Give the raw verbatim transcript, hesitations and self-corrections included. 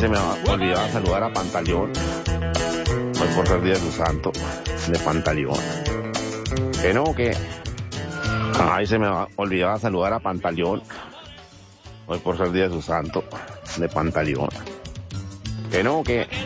se me olvidaba saludar a Pantaleón. Hoy por ser día de su santo, de Pantaleón. Que no, que... Ay, se me olvidaba saludar a Pantaleón. Hoy por ser día de su santo, de Pantaleón. Que no, que...